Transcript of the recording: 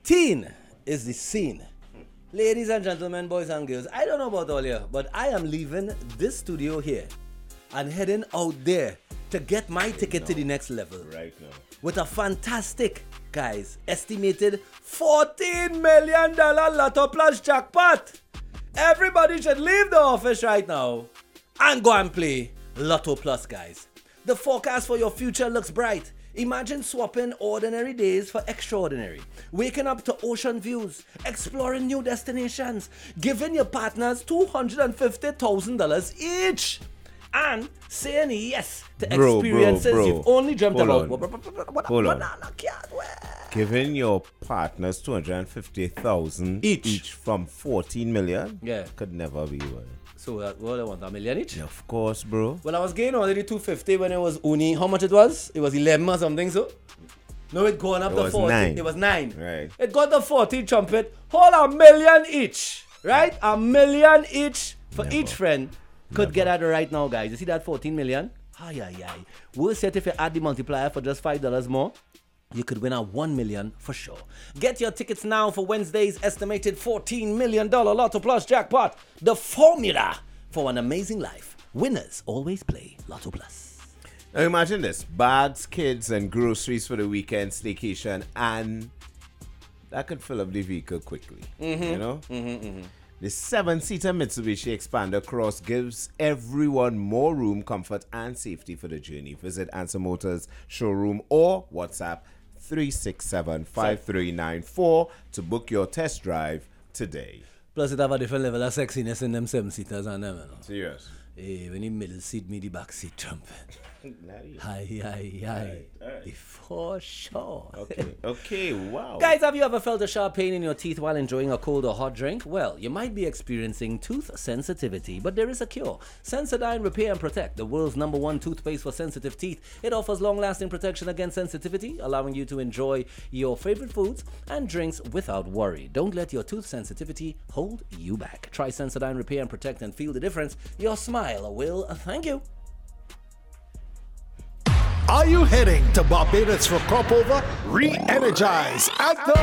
Teen is the scene. Ladies and gentlemen, boys and girls, I don't know about all you, but I am leaving this studio here and heading out there to get my ticket to the next level. Right now. With a fantastic, guys, estimated $14 million Lotto Plus jackpot. Everybody should leave the office right now and go and play Lotto Plus, guys. The forecast for your future looks bright. Imagine swapping ordinary days for extraordinary. Waking up to ocean views, exploring new destinations, giving your partners $250,000 each, and saying yes to experiences you've only dreamt about. Hold on. Giving your partners $250,000 each from 14 million? Yeah. Could never be well. So what I want, $1 million each? Of course, bro. Well, I was getting already 250 when it was only, how much it was? It was 11 or something, so? No, it going up It to was 40. 9. It was 9. Right. It got the 40 trumpet. Hold $1 million each, right? $1 million each for each friend. Could get at it right now, guys. You see that 14 million? Ay. Worse yet, if you add the multiplier for just $5 more, you could win a $1 million for sure. Get your tickets now for Wednesday's estimated $14 million Lotto Plus jackpot. The formula for an amazing life. Winners always play Lotto Plus. Now imagine this. Bags, kids, and groceries for the weekend staycation, and that could fill up the vehicle quickly. You know? The 7-seater Mitsubishi Expander Cross gives everyone more room, comfort, and safety for the journey. Visit Answer Motors showroom or WhatsApp 367-5394 to book your test drive today. Plus, it have a different level of sexiness in them 7-seaters and them, you know. Serious? Hey, when the middle seat, me the back seat trumpet. Hi. For sure. Okay, wow. Guys, have you ever felt a sharp pain in your teeth while enjoying a cold or hot drink? Well, you might be experiencing tooth sensitivity, but there is a cure. Sensodyne Repair and Protect, the world's #1 toothpaste for sensitive teeth. It offers long-lasting protection against sensitivity, allowing you to enjoy your favorite foods and drinks without worry. Don't let your tooth sensitivity hold you back. Try Sensodyne Repair and Protect and feel the difference. Your smile will thank you. Are you heading to Barbados for Crop Over? Re-energize at the